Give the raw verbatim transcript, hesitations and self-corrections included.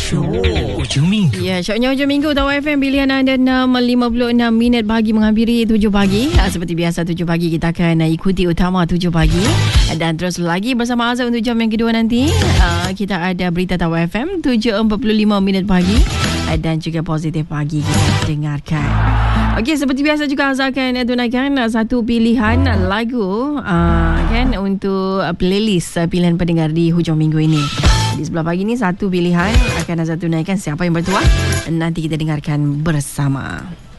Syok Hujung Minggu. Ya, syoknya hujung minggu Tawa F M. Pilihan anda enam lima puluh enam minit pagi menghampiri tujuh pagi. Ha, seperti biasa tujuh pagi kita akan uh, ikuti utama tujuh pagi. Dan terus lagi bersama Azhar untuk jam yang kedua nanti. Uh, kita ada berita Tawa F M tujuh empat puluh lima minit pagi. Uh, dan juga positif pagi kita dengarkan. Okey, seperti biasa juga Azhar akan uh, tunaikan uh, satu pilihan uh, lagu uh, kan untuk uh, playlist uh, pilihan pendengar di hujung minggu ini. Di sebelah pagi ni satu pilihan akan Azhar tunaikan. Siapa yang bertuah? Nanti kita dengarkan bersama.